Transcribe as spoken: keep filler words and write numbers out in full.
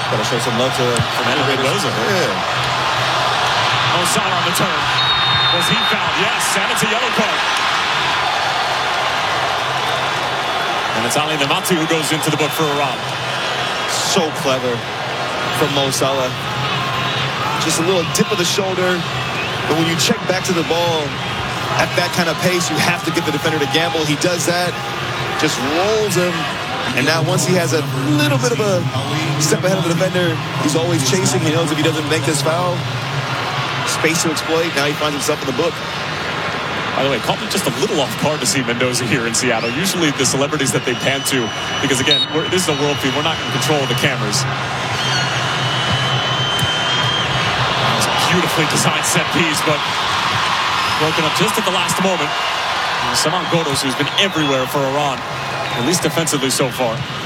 Gotta show some love to Fernando Mendoza. Yeah. Mo Salah on the turn. Was he fouled? Yes, and it's a yellow card. And it's Ali Namati who goes into the book for Iran. So clever from Mo Salah. Just a little dip of the shoulder. But when you check back to the ball at that kind of pace, you have to get the defender to gamble. He does that, just rolls him. And now once he has a little bit of a step ahead of the defender, he's always chasing. He knows if he doesn't make this foul, space to exploit. Now he finds himself in the book. By the way, caught me just a little off guard to see Mendoza here in Seattle. Usually the celebrities that they pan to, because again, we're, this is a world feed. We're not in control of the cameras. That was a beautifully designed set piece, but broken up just at the last moment. Saman Ghoddos, who's been everywhere for Iran, at least defensively so far.